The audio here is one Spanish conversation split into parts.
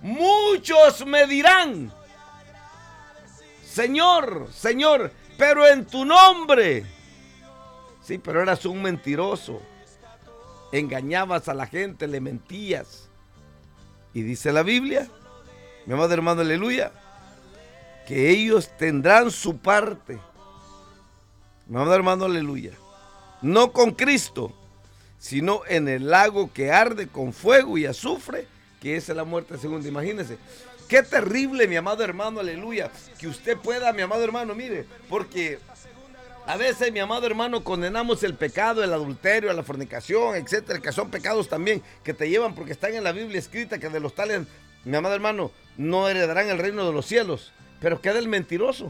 muchos me dirán, Señor, Señor, pero en tu nombre. Sí, pero eras un mentiroso. Engañabas a la gente, le mentías. Y dice la Biblia, mi amado hermano, aleluya, que ellos tendrán su parte. Mi amado hermano, aleluya. No con Cristo, sino en el lago que arde con fuego y azufre, que es la muerte segunda. Imagínense. Qué terrible, mi amado hermano, aleluya, que usted pueda, mi amado hermano, mire, porque a veces, mi amado hermano, condenamos el pecado, el adulterio, la fornicación, etcétera, que son pecados también que te llevan, porque están en la Biblia escrita que de los tales, mi amado hermano, no heredarán el reino de los cielos. Pero queda el mentiroso.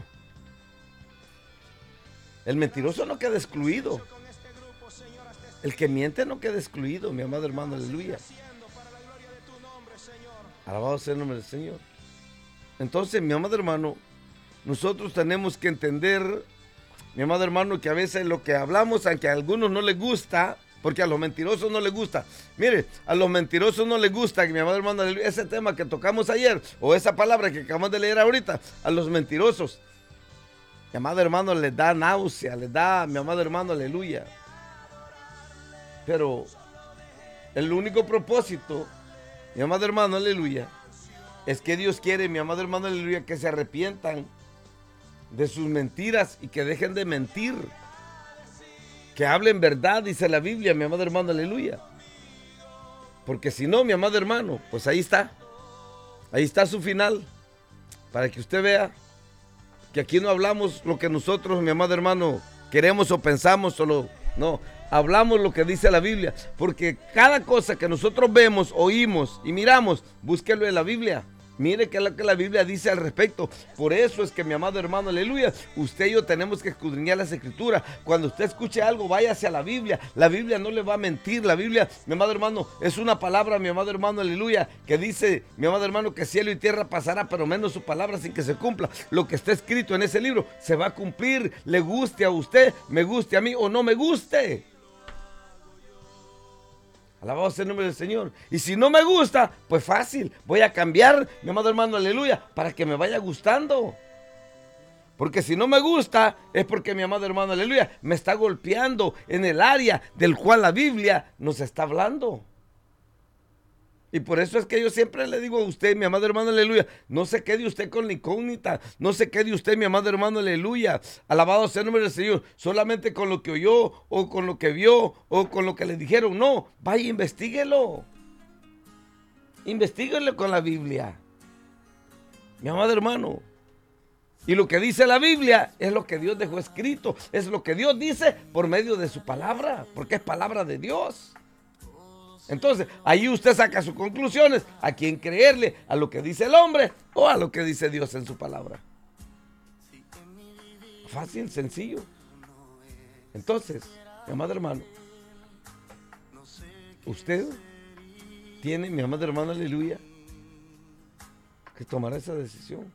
El mentiroso no queda excluido. El que miente no queda excluido, mi amado hermano, aleluya. Alabado sea el nombre del Señor. Entonces, mi amado hermano, nosotros tenemos que entender, mi amado hermano, que a veces lo que hablamos, aunque a algunos no les gusta, porque a los mentirosos no les gusta. Mire, a los mentirosos no les gusta, mi amado hermano, ese tema que tocamos ayer, o esa palabra que acabamos de leer ahorita, a los mentirosos, mi amado hermano, les da náusea, les da, mi amado hermano, aleluya. Pero el único propósito, mi amado hermano, aleluya, es que Dios quiere, mi amado hermano, aleluya, que se arrepientan de sus mentiras y que dejen de mentir. Que hablen verdad, dice la Biblia, mi amado hermano, aleluya. Porque si no, mi amado hermano, pues ahí está su final, para que usted vea que aquí no hablamos lo que nosotros, mi amado hermano, queremos o pensamos, no, hablamos lo que dice la Biblia, porque cada cosa que nosotros vemos, oímos y miramos, búsquelo en la Biblia. Mire qué es lo que la Biblia dice al respecto. Por eso es que, mi amado hermano, aleluya, usted y yo tenemos que escudriñar las escrituras. Cuando usted escuche algo, váyase a la Biblia. La Biblia no le va a mentir. La Biblia, mi amado hermano, es una palabra, mi amado hermano, aleluya, que dice, mi amado hermano, que cielo y tierra pasará, pero menos su palabra sin que se cumpla. Lo que está escrito en ese libro se va a cumplir, le guste a usted, me guste a mí o no me guste. Alabado sea el nombre del Señor. Y si no me gusta, pues fácil, voy a cambiar, mi amado hermano, aleluya, para que me vaya gustando. Porque si no me gusta, es porque, mi amado hermano, aleluya, me está golpeando en el área del cual la Biblia nos está hablando. Y por eso es que yo siempre le digo a usted, mi amado hermano, aleluya, no se quede usted con la incógnita, no se quede usted, mi amado hermano, aleluya, alabado sea el nombre del Señor, solamente con lo que oyó, o con lo que vio, o con lo que le dijeron. No, vaya, investíguelo con la Biblia, mi amado hermano. Y lo que dice la Biblia es lo que Dios dejó escrito, es lo que Dios dice por medio de su palabra, porque es palabra de Dios. Entonces, ahí usted saca sus conclusiones, a quién creerle, a lo que dice el hombre o a lo que dice Dios en su palabra. Fácil, sencillo. Entonces, mi amado hermano, usted tiene, mi amado hermano, aleluya, que tomar esa decisión.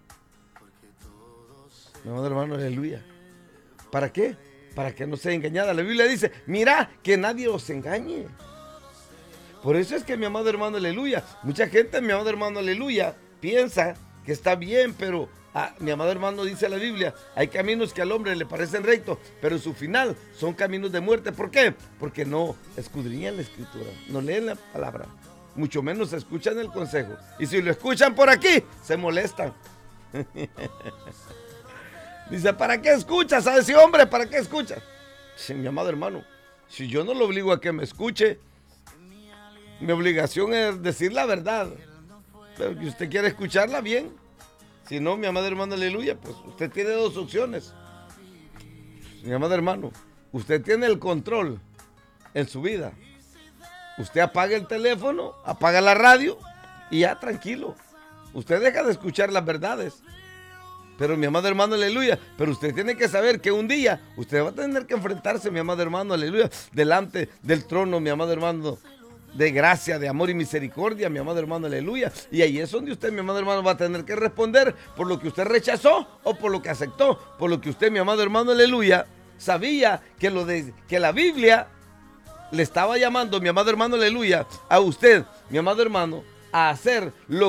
Mi amado hermano, aleluya. ¿Para qué? Para que no sea engañada. La Biblia dice, mira, que nadie os engañe. Por eso es que, mi amado hermano, aleluya, mucha gente, mi amado hermano, aleluya, piensa que está bien, pero, mi amado hermano, dice la Biblia, hay caminos que al hombre le parecen rectos, pero en su final son caminos de muerte. ¿Por qué? Porque no escudriñan la escritura, no leen la palabra, mucho menos escuchan el consejo. Y si lo escuchan por aquí, se molestan. Dice, ¿para qué escuchas a ese hombre? ¿Para qué escuchas? Sí, mi amado hermano, si yo no lo obligo a que me escuche, mi obligación es decir la verdad. Pero que usted quiere escucharla, bien. Si no, mi amado hermano, aleluya, pues usted tiene dos opciones. Mi amado hermano, usted tiene el control en su vida. Usted apaga el teléfono, apaga la radio y ya tranquilo. Usted deja de escuchar las verdades. Pero, mi amado hermano, aleluya, pero usted tiene que saber que un día usted va a tener que enfrentarse, mi amado hermano, aleluya, delante del trono, mi amado hermano, de gracia, de amor y misericordia, mi amado hermano, aleluya. Y ahí es donde usted, mi amado hermano, va a tener que responder por lo que usted rechazó o por lo que aceptó, por lo que usted, mi amado hermano, aleluya, sabía que la Biblia le estaba llamando, mi amado hermano, aleluya, a usted, mi amado hermano, a hacer lo